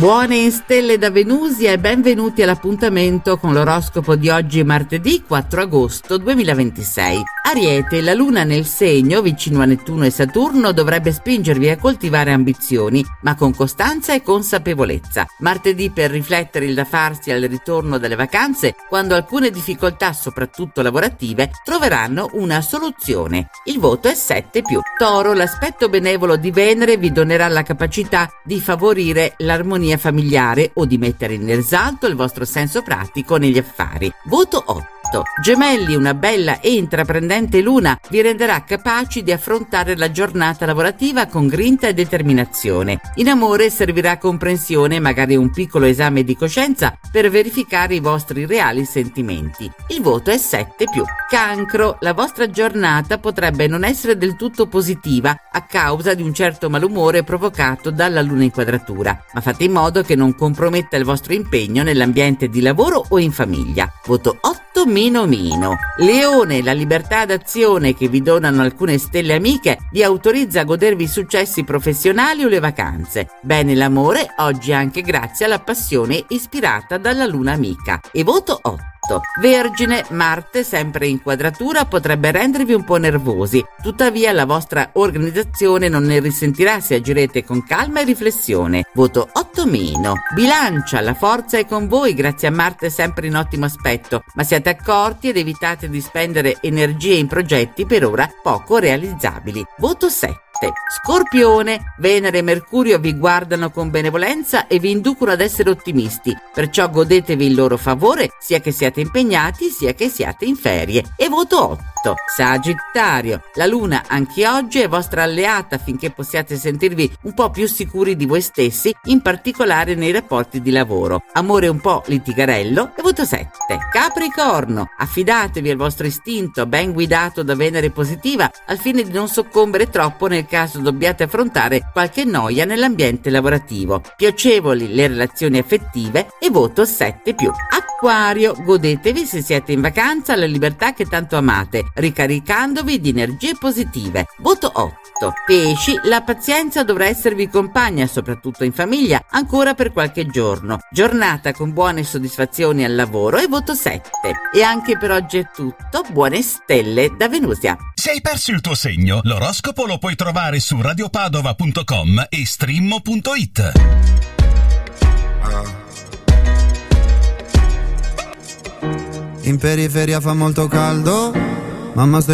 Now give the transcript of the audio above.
Buone stelle da Venusia e benvenuti all'appuntamento con l'oroscopo di oggi martedì 4 agosto 2026. Ariete, la luna nel segno vicino a Nettuno e Saturno dovrebbe spingervi a coltivare ambizioni, ma con costanza e consapevolezza. Martedì per riflettere il da farsi al ritorno dalle vacanze, quando alcune difficoltà, soprattutto lavorative, troveranno una soluzione. Il voto è 7+. Toro, l'aspetto benevolo di Venere vi donerà la capacità di favorire l'armonia familiare o di mettere in risalto il vostro senso pratico negli affari. Voto 8. Gemelli, una bella e intraprendente luna vi renderà capaci di affrontare la giornata lavorativa con grinta e determinazione. In amore servirà comprensione e magari un piccolo esame di coscienza per verificare i vostri reali sentimenti. Il voto è 7+. Cancro, la vostra giornata potrebbe non essere del tutto positiva a causa di un certo malumore provocato dalla luna in quadratura, ma fate in modo che non comprometta il vostro impegno nell'ambiente di lavoro o in famiglia. Voto 8-. Leone, la libertà d'azione che vi donano alcune stelle amiche vi autorizza a godervi i successi professionali o le vacanze. Bene l'amore, oggi anche grazie alla passione ispirata dalla luna amica. E voto 8. Vergine, Marte sempre in quadratura potrebbe rendervi un po' nervosi, tuttavia la vostra organizzazione non ne risentirà se agirete con calma e riflessione. Voto 8-. Bilancia, la forza è con voi grazie a Marte sempre in ottimo aspetto, ma siate accorti ed evitate di spendere energie in progetti per ora poco realizzabili. Voto 7. Scorpione, Venere e Mercurio vi guardano con benevolenza e vi inducono ad essere ottimisti, perciò godetevi il loro favore sia che siate impegnati sia che siate in ferie. E voto 8. Sagittario, la luna anche oggi è vostra alleata affinché possiate sentirvi un po' più sicuri di voi stessi, in particolare nei rapporti di lavoro. Amore un po' litigarello. E voto 7. Capricorno, affidatevi al vostro istinto ben guidato da Venere positiva al fine di non soccombere troppo nel caso dobbiate affrontare qualche noia nell'ambiente lavorativo. Piacevoli le relazioni affettive. E voto 7+. Acquario, godetevi se siete in vacanza la libertà che tanto amate, ricaricandovi di energie positive. Voto 8. Pesci, la pazienza dovrà esservi compagna, soprattutto in famiglia, ancora per qualche giorno. Giornata con buone soddisfazioni al lavoro. E voto 7. E anche per oggi è tutto. Buone stelle da Venusia. Se hai perso il tuo segno, l'oroscopo lo puoi trovare su radiopadova.com e stream.it. In periferia fa molto caldo, mamma sto